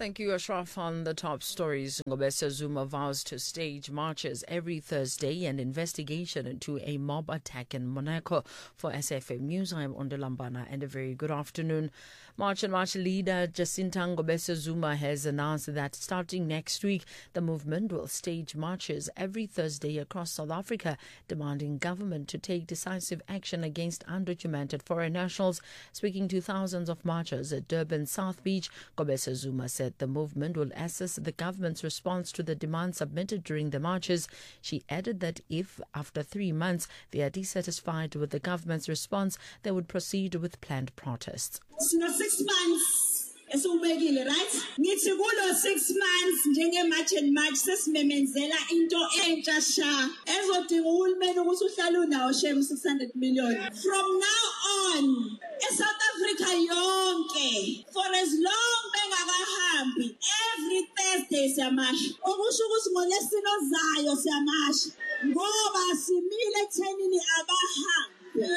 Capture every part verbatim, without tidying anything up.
Thank you, Ashraf. On the top stories, Ngobese Zuma vows to stage marches every Thursday and investigation into a mob attack in Monaco. For S F M News, I am Ondolambana, and a very good afternoon. March and March leader Jacinta Ngobese Zuma has announced that starting next week, the movement will stage marches every Thursday across South Africa, demanding government to take decisive action against undocumented foreign nationals. Speaking to thousands of marchers at Durban South Beach, Ngobese Zuma said the movement will assess the government's response to the demands submitted during the marches. She added that if, after three months, they are dissatisfied with the government's response, they would proceed with planned protests. Six months esubekile, right? Ngithi kulo six months njenge March and March sesimemenzela into entsha sha ezodinga uhulumeni ukuthi uhlale unawo shem six hundred million. From now on, eSouth Africa yonke, for as long bengakahambi, every Thursday siyamasha. Okusho ukuthi ngolesine ozayo siyamasha ngoba simile ekuthenini abahambi.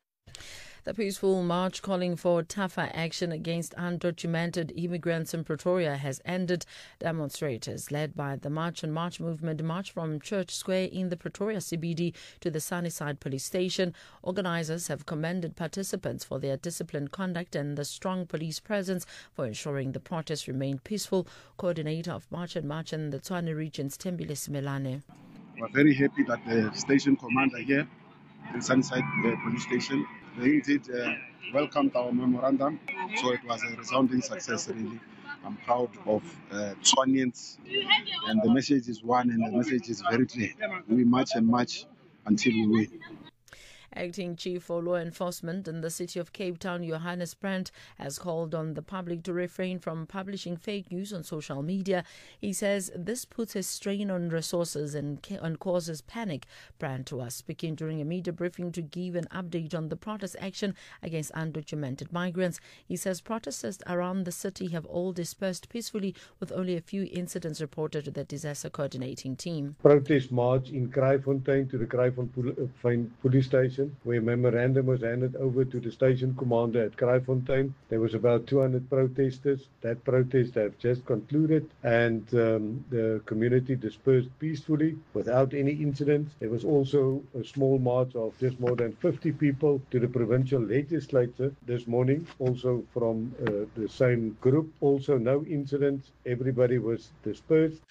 The peaceful march calling for tougher action against undocumented immigrants in Pretoria has ended. Demonstrators led by the March and March movement marched from Church Square in the Pretoria C B D to the Sunnyside police station. Organisers have commended participants for their disciplined conduct and the strong police presence for ensuring the protests remained peaceful. Coordinator of March and March in the Tshwane regions, Tembile Simelane. We're very happy that the station commander here in Sunnyside uh, police station, they indeed uh, welcomed our memorandum, so it was a resounding success, really. I'm proud of uh, Tshwaneans, and the message is one, and the message is very clear. We march and march until we win. Acting Chief for Law Enforcement in the city of Cape Town, Johannes Brandt, has called on the public to refrain from publishing fake news on social media. He says this puts a strain on resources and, and causes panic. Brandt was speaking during a media briefing to give an update on the protest action against undocumented migrants. He says protesters around the city have all dispersed peacefully, with only a few incidents reported to the disaster coordinating team. Protest march in Kraaifontein to the Kraaifontein police station, where a memorandum was handed over to the station commander at Kraaifontein. There was about two hundred protesters. That protest have just concluded, and um, the community dispersed peacefully without any incidents. There was also a small march of just more than fifty people to the provincial legislature this morning, also from uh, the same group. Also no incidents. Everybody was dispersed.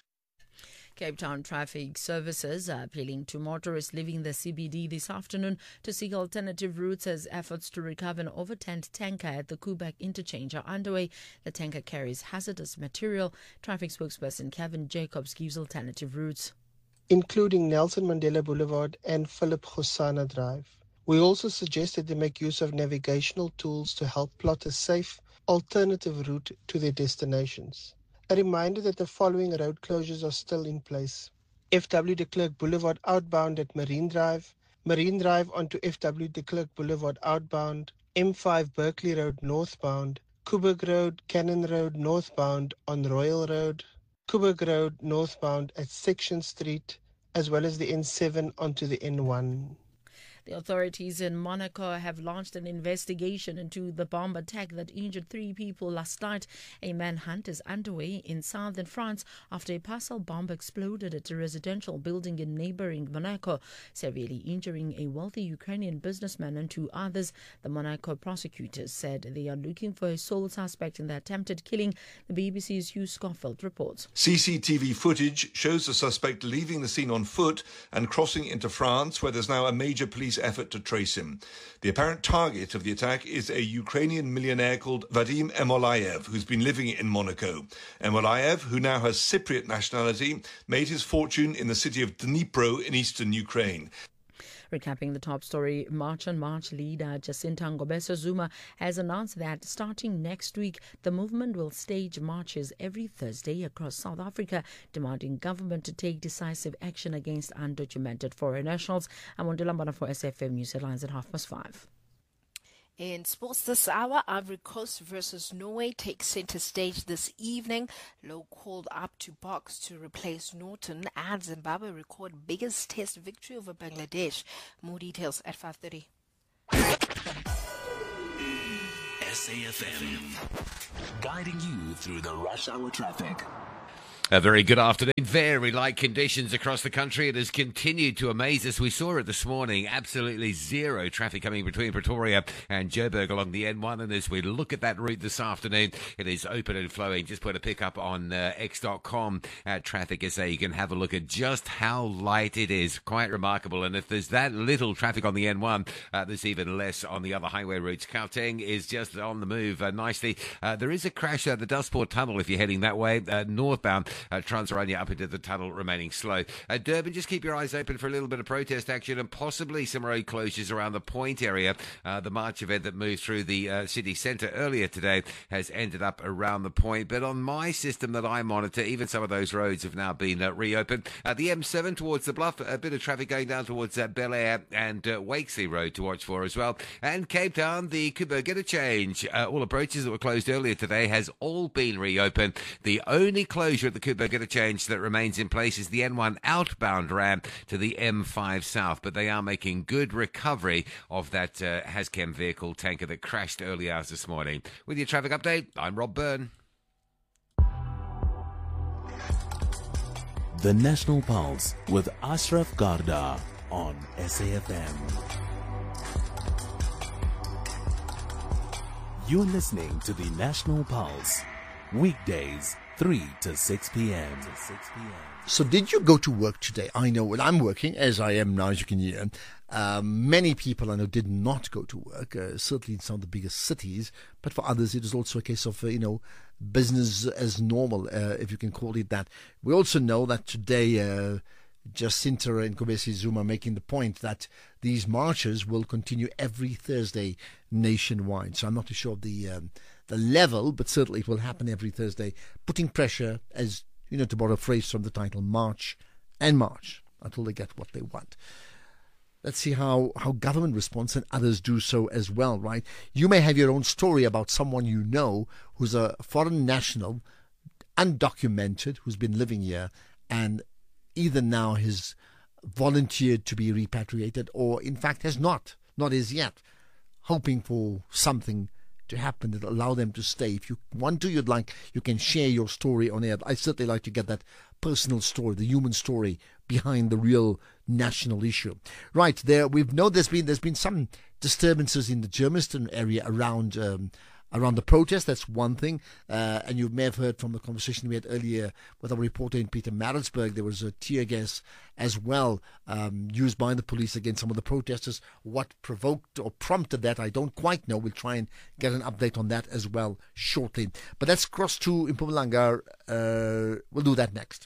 Cape Town Traffic Services are appealing to motorists leaving the C B D this afternoon to seek alternative routes as efforts to recover an overturned tanker at the Kubak interchange are underway. The tanker carries hazardous material. Traffic spokesperson Kevin Jacobs gives alternative routes, including Nelson Mandela Boulevard and Philip Khosana Drive. We also suggest that they make use of navigational tools to help plot a safe alternative route to their destinations. A reminder that the following road closures are still in place: F W de Klerk Boulevard outbound at Marine Drive, Marine Drive onto F W de Klerk Boulevard outbound, M five Berkeley Road northbound, Kuberg Road, Cannon Road northbound on Royal Road, Kuberg Road northbound at Section Street, as well as the N seven onto the N one. The authorities in Monaco have launched an investigation into the bomb attack that injured three people last night. A manhunt is underway in southern France after a parcel bomb exploded at a residential building in neighboring Monaco, severely injuring a wealthy Ukrainian businessman and two others. The Monaco prosecutors said they are looking for a sole suspect in the attempted killing. The B B C's Hugh Schofield reports. C C T V footage shows the suspect leaving the scene on foot and crossing into France, where there's now a major police effort to trace him. The apparent target of the attack is a Ukrainian millionaire called Vadim Emolayev, who's been living in Monaco. Emolayev, who now has Cypriot nationality, made his fortune in the city of Dnipro in eastern Ukraine. Recapping the top story, March and March leader Jacinta Ngobese Zuma has announced that starting next week, the movement will stage marches every Thursday across South Africa, demanding government to take decisive action against undocumented foreign nationals. I'm Ondolambana for S F M News Headlines at half past five. In sports this hour, Ivory Coast versus Norway takes centre stage this evening. Low called up to box to replace Norton, and Zimbabwe record biggest test victory over Bangladesh. More details at five thirty. S A F M, guiding you through the rush hour traffic. A very good afternoon. Very light conditions across the country. It has continued to amaze us. We saw it this morning. Absolutely zero traffic coming between Pretoria and Joburg along the N one. And as we look at that route this afternoon, it is open and flowing. Just put a pick up on uh, x dot com at Traffic S A. You can have a look at just how light it is. Quite remarkable. And if there's that little traffic on the N one, uh, there's even less on the other highway routes. Gauteng is just on the move uh, nicely. Uh, there is a crash at the Dustport Tunnel if you're heading that way, uh, northbound. Uh, Transarania up into the tunnel remaining slow. Uh, Durban, just keep your eyes open for a little bit of protest action and possibly some road closures around the Point area. Uh, the march event that moved through the uh, city centre earlier today has ended up around the Point. But on my system that I monitor, even some of those roads have now been uh, reopened. Uh, the M seven towards the Bluff, a bit of traffic going down towards uh, Bel Air and uh, Wakesley Road to watch for as well. And Cape Town, the Kuberg Interchange. Uh, all approaches that were closed earlier today has all been reopened. The only closure at the Kuberg Interchange that remains in place is the N one outbound ramp to the M five south, but they are making good recovery of that uh, Hazchem vehicle tanker that crashed early hours this morning. With your traffic update, I'm Rob Byrne. The National Pulse with Ashraf Garda on S A F M. You're listening to the National Pulse, weekdays three to six p.m. So did you go to work today? I know when I'm working, as I am now, as you can hear, um, many people I know did not go to work, uh, certainly in some of the biggest cities, but for others it is also a case of, uh, you know, business as normal, uh, if you can call it that. We also know that today uh, Jacinta and Kobesi Zuma making the point that these marches will continue every Thursday nationwide. So I'm not too sure of the um, the level, but certainly it will happen every Thursday, putting pressure, as you know, to borrow a phrase from the title, march and march until they get what they want. Let's see how, how government responds and others do so as well, right? You may have your own story about someone you know who's a foreign national, undocumented, who's been living here and either now has volunteered to be repatriated or in fact has not, not as yet, hoping for something to happen that allow them to stay. If you want to, you'd like, you can share your story on air. I certainly like to get that personal story, the human story behind the real national issue. Right there, we've know there's been there's been some disturbances in the Germiston area around um, around the protest. That's one thing, uh, and you may have heard from the conversation we had earlier with our reporter in Pietermaritzburg. There was a tear gas as well um, used by the police against some of the protesters. What provoked or prompted that, I don't quite know. We'll try and get an update on that as well shortly. But let's cross to Mpumalanga. Uh, we'll do that next.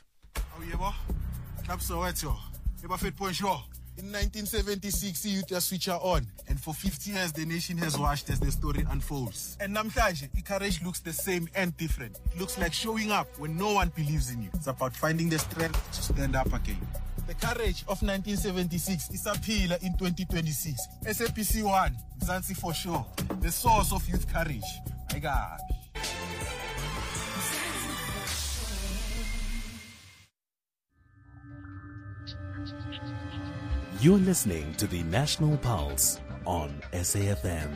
In nineteen seventy-six, youth just switch on, and for fifty years the nation has watched as the story unfolds. And namhlanje, courage looks the same and different. It looks like showing up when no one believes in you. It's about finding the strength to stand up again. The courage of nineteen seventy-six is a pillar in twenty twenty-six. S A P C one, Mzansi for sure, the source of youth courage. My God. You're listening to the National Pulse on S A F M.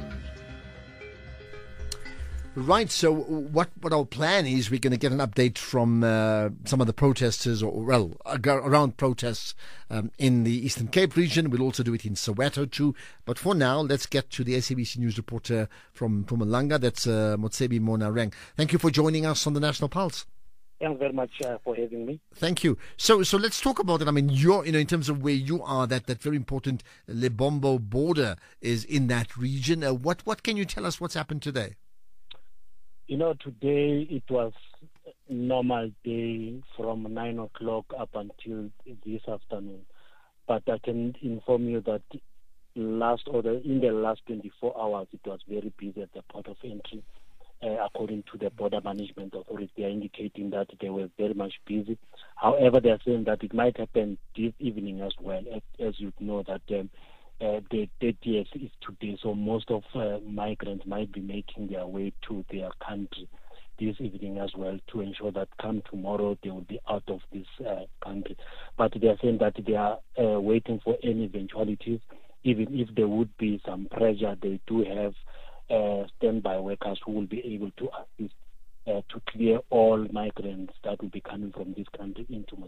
Right, so what, what our plan is, we're going to get an update from uh, some of the protesters, or well, around protests um, in the Eastern Cape region. We'll also do it in Soweto too. But for now, let's get to the S A B C News reporter from Mpumalanga. That's uh, Motsebi Monareng. Thank you for joining us on the National Pulse. Thanks very much uh, for having me. Thank you. So, so let's talk about it. I mean, you're, you know, in terms of where you are, that, that very important Lebombo border is in that region. Uh, what, what can you tell us? What's happened today? You know, today it was a normal day from nine o'clock up until this afternoon. But I can inform you that last order in the last twenty-four hours, it was very busy at the port of entry. Uh, according to the Border Management Authority, they are indicating that they were very much busy. However, they are saying that it might happen this evening as well. As, as you know, that um, uh, the thirtieth is today, so most of uh, migrants might be making their way to their country this evening as well, to ensure that come tomorrow they will be out of this uh, country. But they are saying that they are uh, waiting for any eventualities. Even if there would be some pressure, they do have uh, standby workers who will be able to assist uh, to clear all migrants that will be coming from this country into Mozambique.